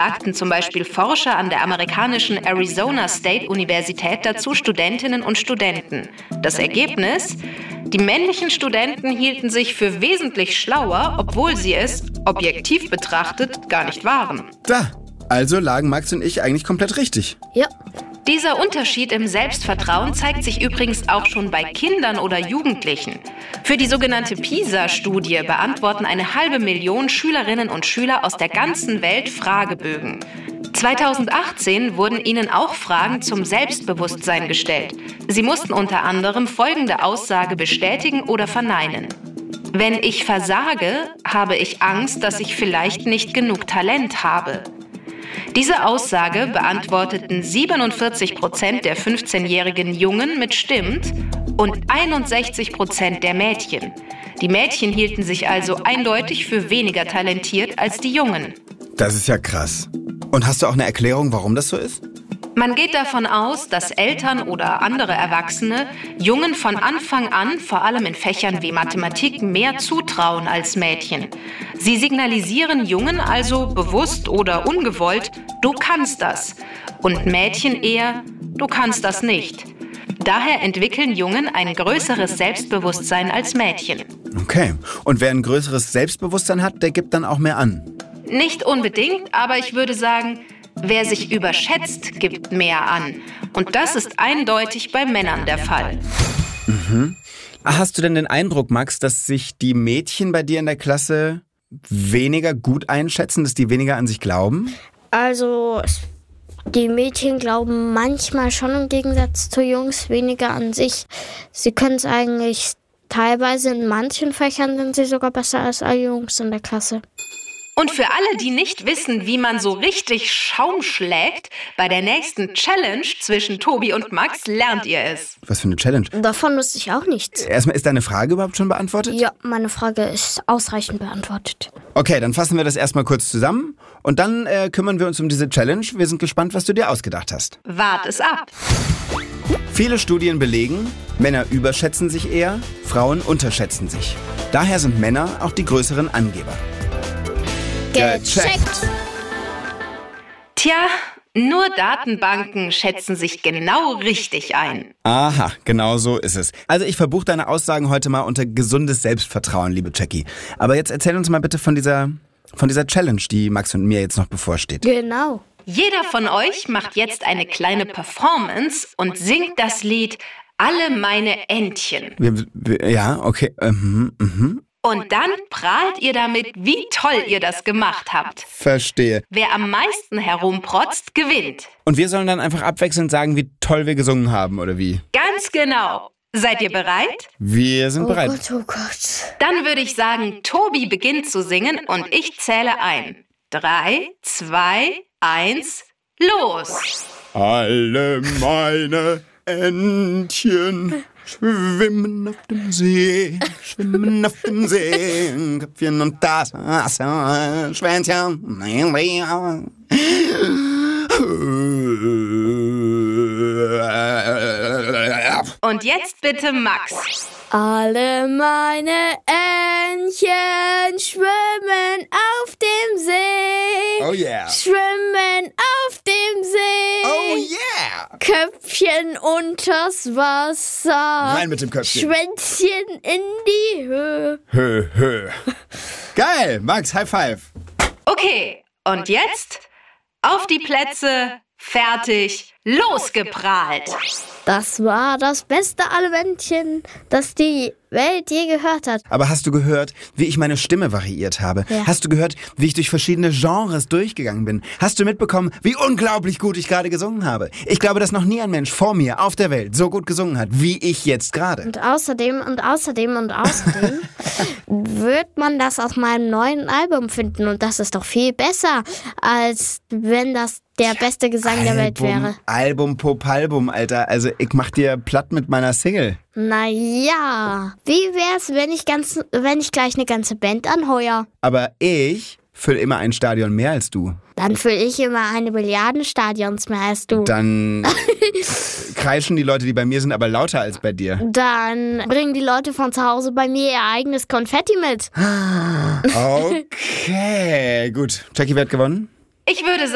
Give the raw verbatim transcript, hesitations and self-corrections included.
befragten zum Beispiel Forscher an der amerikanischen Arizona State Universität dazu Studentinnen und Studenten. Das Ergebnis? Die männlichen Studenten hielten sich für wesentlich schlauer, obwohl sie es, objektiv betrachtet, gar nicht waren. Da, also lagen Max und ich eigentlich komplett richtig. Ja. Dieser Unterschied im Selbstvertrauen zeigt sich übrigens auch schon bei Kindern oder Jugendlichen. Für die sogenannte PISA-Studie beantworten eine halbe Million Schülerinnen und Schüler aus der ganzen Welt Fragebögen. zweitausendachtzehn wurden ihnen auch Fragen zum Selbstbewusstsein gestellt. Sie mussten unter anderem folgende Aussage bestätigen oder verneinen. Wenn ich versage, habe ich Angst, dass ich vielleicht nicht genug Talent habe. Diese Aussage beantworteten siebenundvierzig Prozent der fünfzehnjährigen Jungen mit Stimmt und einundsechzig Prozent der Mädchen. Die Mädchen hielten sich also eindeutig für weniger talentiert als die Jungen. Das ist ja krass. Und hast du auch eine Erklärung, warum das so ist? Man geht davon aus, dass Eltern oder andere Erwachsene Jungen von Anfang an, vor allem in Fächern wie Mathematik, mehr zutrauen als Mädchen. Sie signalisieren Jungen also bewusst oder ungewollt, du kannst das. Und Mädchen eher, du kannst das nicht. Daher entwickeln Jungen ein größeres Selbstbewusstsein als Mädchen. Okay. Und wer ein größeres Selbstbewusstsein hat, der gibt dann auch mehr an? Nicht unbedingt, aber ich würde sagen, wer sich überschätzt, gibt mehr an. Und das ist eindeutig bei Männern der Fall. Mhm. Hast du denn den Eindruck, Max, dass sich die Mädchen bei dir in der Klasse weniger gut einschätzen, dass die weniger an sich glauben? Also, die Mädchen glauben manchmal schon im Gegensatz zu Jungs weniger an sich. Sie können es eigentlich teilweise, in manchen Fächern sind sie sogar besser als alle Jungs in der Klasse. Und für alle, die nicht wissen, wie man so richtig Schaum schlägt, bei der nächsten Challenge zwischen Tobi und Max lernt ihr es. Was für eine Challenge? Davon wusste ich auch nichts. Erstmal, ist deine Frage überhaupt schon beantwortet? Ja, meine Frage ist ausreichend beantwortet. Okay, dann fassen wir das erstmal kurz zusammen und dann äh, kümmern wir uns um diese Challenge. Wir sind gespannt, was du dir ausgedacht hast. Wart es ab. Viele Studien belegen, Männer überschätzen sich eher, Frauen unterschätzen sich. Daher sind Männer auch die größeren Angeber. Gecheckt! Tja, nur Datenbanken schätzen sich genau richtig ein. Aha, genau so ist es. Also ich verbuche deine Aussagen heute mal unter gesundes Selbstvertrauen, liebe Jackie. Aber jetzt erzähl uns mal bitte von dieser, von dieser Challenge, die Max und mir jetzt noch bevorsteht. Genau. Jeder von euch macht jetzt eine kleine Performance und singt das Lied Alle meine Entchen. Wir, wir, ja, okay. Mhm, mhm. Und dann prahlt ihr damit, wie toll ihr das gemacht habt. Verstehe. Wer am meisten herumprotzt, gewinnt. Und wir sollen dann einfach abwechselnd sagen, wie toll wir gesungen haben, oder wie? Ganz genau. Seid ihr bereit? Wir sind Oh bereit. Gott, oh Gott. Dann würde ich sagen, Tobi beginnt zu singen und ich zähle ein. Drei, zwei, eins, los! Alle meine Entchen schwimmen auf dem See, schwimmen auf dem See, Köpfchen und das Wasser, Schwänzchen. Und jetzt bitte Max. Alle meine Entchen schwimmen auf dem See. Oh yeah. Schwimmen auf dem See. Oh yeah. Köpfchen unters Wasser. Rein mit dem Köpfchen. Schwänzchen in die Höhe. Hö, hö. Geil, Max, High Five. Okay, und jetzt auf die Plätze, fertig, losgeprahlt. Das war das beste Adventchen, das die Welt je gehört hat. Aber hast du gehört, wie ich meine Stimme variiert habe? Ja. Hast du gehört, wie ich durch verschiedene Genres durchgegangen bin? Hast du mitbekommen, wie unglaublich gut ich gerade gesungen habe? Ich glaube, dass noch nie ein Mensch vor mir auf der Welt so gut gesungen hat, wie ich jetzt gerade. Und außerdem und außerdem und außerdem wird man das auf meinem neuen Album finden. Und das ist doch viel besser, als wenn das der beste Gesang der Welt wäre. Album, Popalbum, Alter. Also ich mach dir platt mit meiner Single. Naja, wie wär's, wenn ich, ganz, wenn ich gleich eine ganze Band anheuer? Aber ich fülle immer ein Stadion mehr als du. Dann fülle ich immer eine Milliarden Stadions mehr als du. Dann kreischen die Leute, die bei mir sind, aber lauter als bei dir. Dann bringen die Leute von zu Hause bei mir ihr eigenes Konfetti mit. Okay, gut. Jackie, wer hat gewonnen? Ich würde sagen,